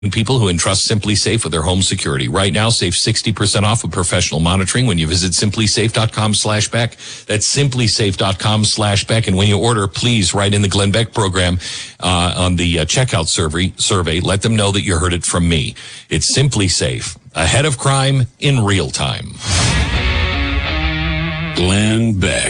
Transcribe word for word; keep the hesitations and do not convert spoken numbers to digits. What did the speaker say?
people who entrust SimpliSafe with their home security. Right now, save sixty percent off with professional monitoring when you visit simplysafe.com slash Beck. That's simplysafe.com slash Beck. And when you order, please write in the Glenn Beck program uh, on the uh, checkout survey, survey. Let them know that you heard it from me. It's SimpliSafe, ahead of crime in real time. Glenn Beck.